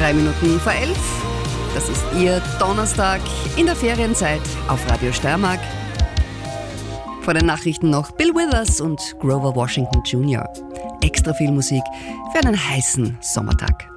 3 Minuten vor 11. Das ist Ihr Donnerstag in der Ferienzeit auf Radio Steiermark. Vor den Nachrichten noch Bill Withers und Grover Washington Jr. Extra viel Musik für einen heißen Sommertag.